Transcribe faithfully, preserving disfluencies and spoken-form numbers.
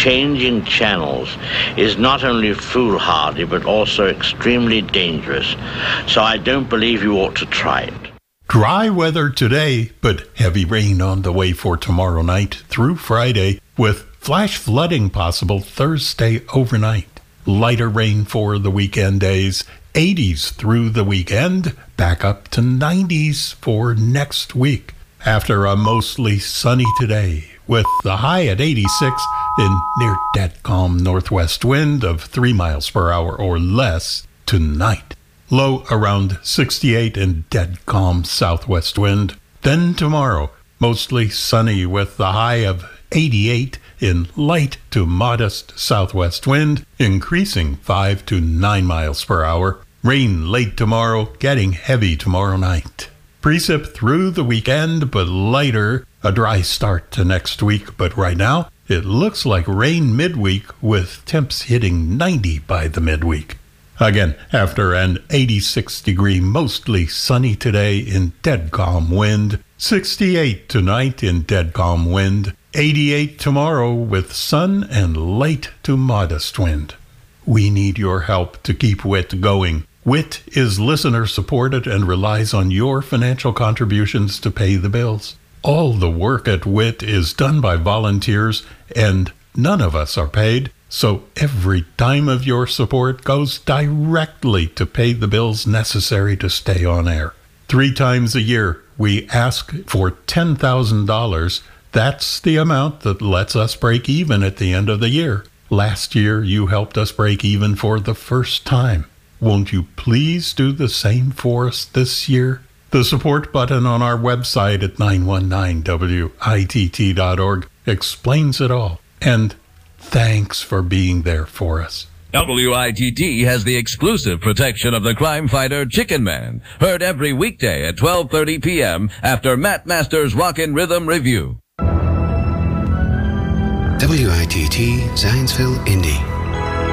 changing channels is not only foolhardy but also extremely dangerous. So I don't believe you ought to try it. Dry weather today, but heavy rain on the way for tomorrow night through Friday, with flash flooding possible Thursday overnight. Lighter rain for the weekend days, eighties through the weekend, back up to nineties for next week. After a mostly sunny today, with the high at eighty-six in near dead calm northwest wind of three miles per hour or less tonight. Low around sixty-eight in dead calm southwest wind. Then tomorrow, mostly sunny with the high of eighty-eight in light to modest southwest wind, increasing five to nine miles per hour. Rain late tomorrow, getting heavy tomorrow night. Precip through the weekend, but lighter. A dry start to next week, but right now, it looks like rain midweek with temps hitting ninety by the midweek. Again, after an eighty-six degree mostly sunny today in dead calm wind, sixty-eight tonight in dead calm wind, eighty-eight tomorrow with sun and light to modest wind. We need your help to keep W I T going. W I T is listener supported and relies on your financial contributions to pay the bills. All the work at W I T is done by volunteers and none of us are paid. So every dime of your support goes directly to pay the bills necessary to stay on air. Three times a year, we ask for ten thousand dollars. That's the amount that lets us break even at the end of the year. Last year, you helped us break even for the first time. Won't you please do the same for us this year? The support button on our website at nine one nine W I T T dot org explains it all. And thanks for being there for us. W I T T has the exclusive protection of the crime fighter Chicken Man. Heard every weekday at twelve thirty p.m. after Matt Masters' Rockin' Rhythm Review. W I T T Zionsville, Indy.